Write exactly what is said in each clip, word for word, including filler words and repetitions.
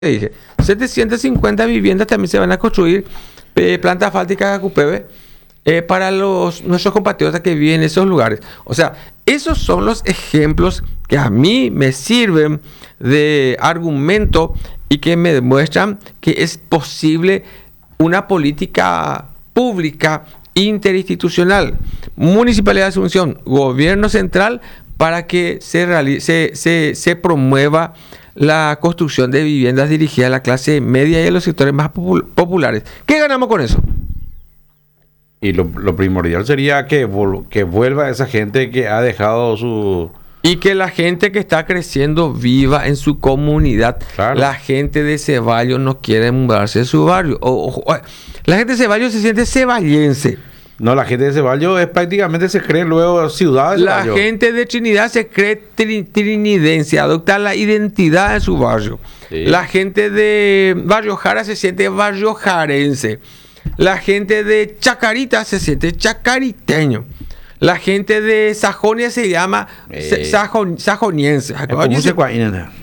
dije, setecientas cincuenta viviendas también se van a construir, eh, plantas asfálticas de Cupeve, eh, para los, nuestros compatriotas que viven en esos lugares. O sea, esos son los ejemplos que a mí me sirven de argumento y que me demuestran que es posible una política pública interinstitucional, Municipalidad de Asunción, Gobierno Central, para que se, realice, se, se, se promueva la construcción de viviendas dirigidas a la clase media y a los sectores más popul populares. ¿Qué ganamos con eso? Y lo, lo primordial sería que, que vuelva esa gente que ha dejado su... Y que la gente que está creciendo viva en su comunidad. Claro. La gente de Ceballos no quiere mudarse de su barrio. O, o, o, la gente de Ceballos se siente ceballense. No, la gente de Ceballos es prácticamente se cree luego ciudad de La gente de Trinidad se cree tri trinidense, adopta la identidad de su barrio. Sí. La gente de Barrio Jara se siente barrio jarense. La gente de Chacarita se siente chacariteño. La gente de Sajonia se llama eh. sajon, sajoniense. ¿Cómo se cuadra?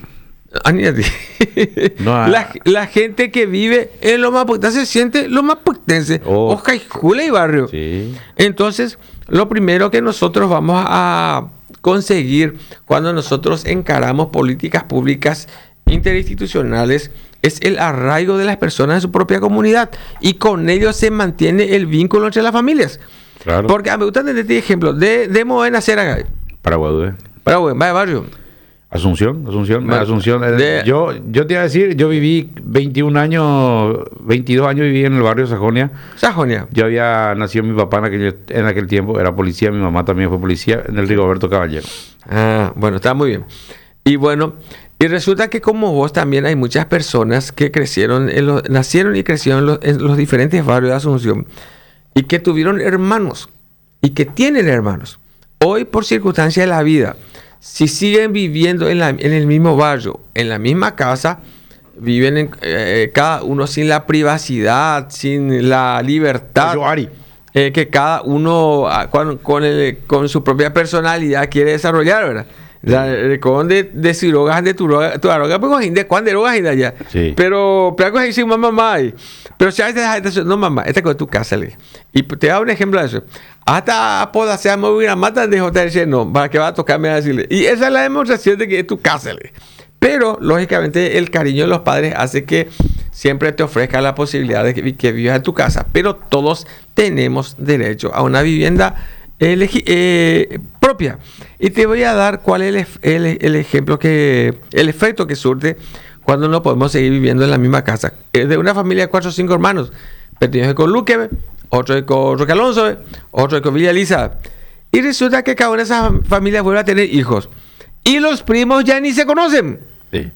La, la gente que vive en Loma Putense se siente Loma Putense, oh. Oscar y Jula y barrio. Sí. Entonces, lo primero que nosotros vamos a conseguir cuando nosotros encaramos políticas públicas interinstitucionales es el arraigo de las personas en su propia comunidad, y con ello se mantiene el vínculo entre las familias. Claro. Porque a mí me gusta tener este ejemplo de, de mover nacer acá. Paraguay. Paraguay, vaya barrio. Asunción, Asunción, Bueno, Asunción. De, yo, yo te iba a decir, yo viví veintiún años, veintidós años viví en el barrio Sajonia. Sajonia. Yo había nacido mi papá en aquel, en aquel tiempo, era policía, mi mamá también fue policía, en el Rigoberto Caballero. Ah, bueno, está muy bien. Y bueno, y resulta que como vos también hay muchas personas que crecieron, en los, nacieron y crecieron en los, en los diferentes barrios de Asunción y que tuvieron hermanos y que tienen hermanos. Hoy, por circunstancias de la vida, si siguen viviendo en, la, en el mismo barrio, en la misma casa, viven en, eh, cada uno sin la privacidad, sin la libertad eh, que cada uno con, con, el, con su propia personalidad quiere desarrollar, ¿verdad? La, con de, de si drogas de tu droga, tu droga, pues de cuándo drogas y de allá. Sí. Pero, pero algo así, mamá, mamá. Pero si a veces, no, mamá, esta cosa es tu casa, le. Y te da un ejemplo de eso. Hasta poda sea muy una mata de J H, no, para que va a tocarme a decirle. Y esa es la demostración de que es tu casa, le. Pero, lógicamente, el cariño de los padres hace que siempre te ofrezca la posibilidad de que, que vivas en tu casa. Pero todos tenemos derecho a una vivienda Elegi eh, propia. Y te voy a dar cuál es el, el, el ejemplo que, el efecto que surte cuando no podemos seguir viviendo en la misma casa. Es de una familia de cuatro o cinco hermanos. Pertenece con Luque, otro con Roque Alonso, otro con Villa Elisa. Y resulta que cada una de esas familias vuelve a tener hijos. Y los primos ya ni se conocen. Sí.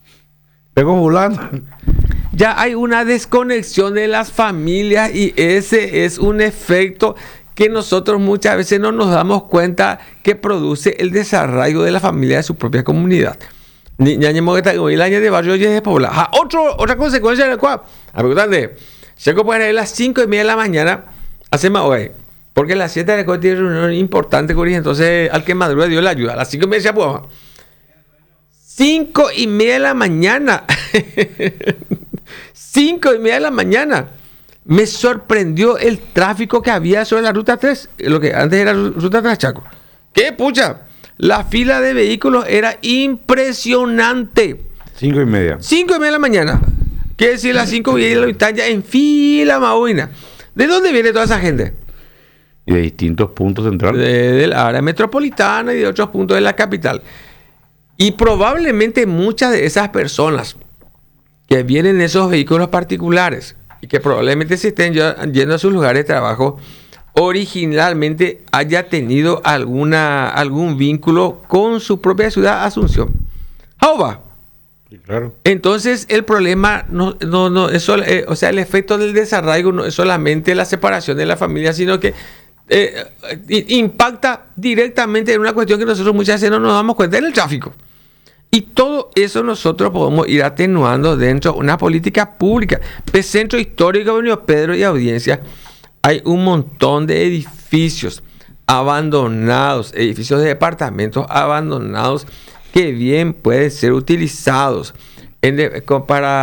Pegó volando. Ya hay una desconexión de las familias y ese es un efecto que nosotros muchas veces no nos damos cuenta que produce el desarraigo de la familia de su propia comunidad. El año de barrio ya es poblado. Otro, otra consecuencia de la cual, a mí grande, se puede ir a las cinco y media de la mañana, hace más hoy, porque a las siete de la noche tiene una reunión importante, entonces al que madruga Dios le ayuda. A las cinco y media se puede. Cinco y media de la mañana. Cinco y media de la mañana. Me sorprendió el tráfico que había sobre la ruta tres, lo que antes era ruta tres Chaco. ¡Qué pucha! La fila de vehículos era impresionante. Cinco y media. Cinco y media de la mañana. Quiere decir, las cinco y media de la mañana ya en fila mahuina. ¿De dónde viene toda esa gente? Y de distintos puntos centrales. De, de la área metropolitana y de otros puntos de la capital. Y probablemente muchas de esas personas que vienen en esos vehículos particulares y que probablemente se estén yendo a sus lugares de trabajo, originalmente haya tenido alguna, algún vínculo con su propia ciudad, Asunción. ¿Cómo va? Sí, claro. Entonces, el problema, no, no, no es solo, eh, o sea, el efecto del desarraigo no es solamente la separación de la familia, sino que eh, impacta directamente en una cuestión que nosotros muchas veces no nos damos cuenta, en el tráfico. Y todo eso nosotros podemos ir atenuando dentro de una política pública. El Centro Histórico de Avenida Pedro y Audiencia, hay un montón de edificios abandonados, edificios de departamentos abandonados que bien pueden ser utilizados en de- co- para